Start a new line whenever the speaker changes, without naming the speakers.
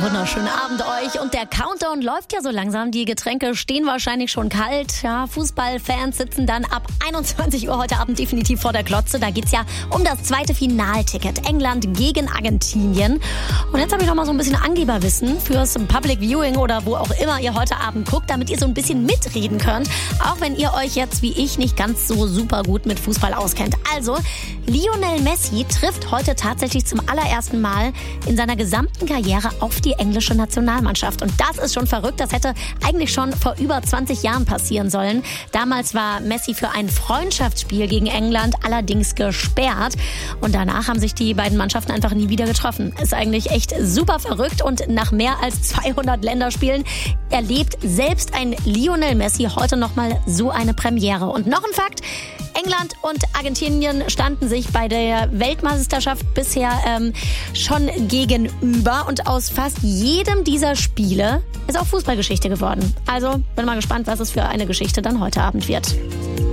Einen wunderschönen Abend euch. Und der Countdown läuft ja so langsam. Die Getränke stehen wahrscheinlich schon kalt. Ja, Fußballfans sitzen dann ab 21 Uhr heute Abend definitiv vor der Glotze. Da geht's ja um das zweite Finalticket. England gegen Argentinien. Und jetzt habe ich noch mal so ein bisschen Angeberwissen fürs Public Viewing oder wo auch immer ihr heute Abend guckt, damit ihr so ein bisschen mitreden könnt. Auch wenn ihr euch jetzt wie ich nicht ganz so super gut mit Fußball auskennt. Also, Lionel Messi trifft heute tatsächlich zum allerersten Mal in seiner gesamten Karriere auf die englische Nationalmannschaft. Und das ist schon verrückt. Das hätte eigentlich schon vor über 20 Jahren passieren sollen. Damals war Messi für ein Freundschaftsspiel gegen England allerdings gesperrt. Und danach haben sich die beiden Mannschaften einfach nie wieder getroffen. Ist eigentlich echt super verrückt. Und nach mehr als 200 Länderspielen erlebt selbst ein Lionel Messi heute nochmal so eine Premiere. Und noch ein Fakt: England und Argentinien standen sich bei der Weltmeisterschaft bisher schon gegenüber. Und aus fast jedem dieser Spiele ist auch Fußballgeschichte geworden. Also bin mal gespannt, was es für eine Geschichte dann heute Abend wird.